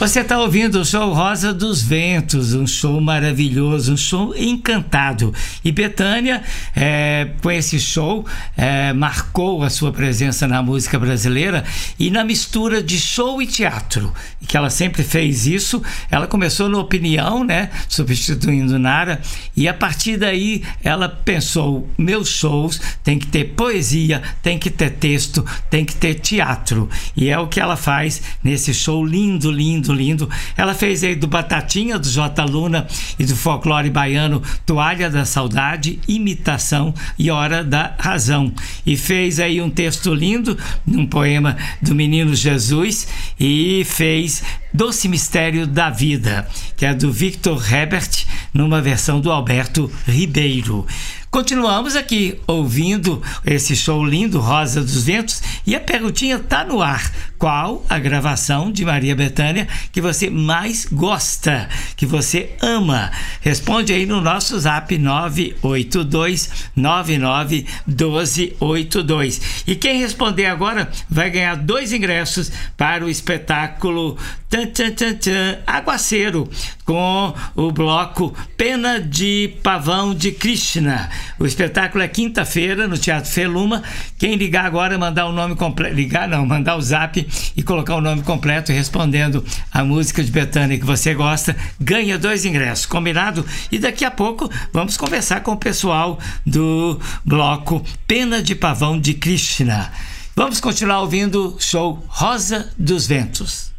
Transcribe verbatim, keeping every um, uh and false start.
Você está ouvindo o show Rosa dos Ventos, um show maravilhoso, um show encantado. E Bethânia, é, com esse show, é, marcou a sua presença na música brasileira e na mistura de show e teatro, que ela sempre fez isso. Ela começou no Opinião, né, substituindo Nara, e a partir daí ela pensou: meus shows tem que ter poesia, tem que ter texto, tem que ter teatro. E é o que ela faz nesse show lindo, lindo, lindo. Ela fez aí do Batatinha, do J. Luna e do folclore baiano Toalha da Saudade, Imitação e Hora da Razão. E fez aí um texto lindo, um poema do Menino Jesus, e fez Doce Mistério da Vida, que é do Victor Herbert, numa versão do Alberto Ribeiro. Continuamos aqui ouvindo esse show lindo, Rosa dos Ventos, e a perguntinha tá no ar. Qual a gravação de Maria Bethânia que você mais gosta, que você ama? Responde aí no nosso zap nove oito dois, nove nove um dois oito dois. E quem responder agora vai ganhar dois ingressos para o espetáculo tchan, tchan, tchan, tchan, Aguaceiro, com o bloco Pena de Pavão de Krishna. O espetáculo é quinta-feira no Teatro Feluma. Quem ligar agora, mandar o nome completo, ligar não, mandar o zap e colocar o nome completo respondendo a música de Bethânia que você gosta, ganha dois ingressos, combinado? E daqui a pouco vamos conversar com o pessoal do bloco Pena de Pavão de Krishna. Vamos continuar ouvindo o show Rosa dos Ventos.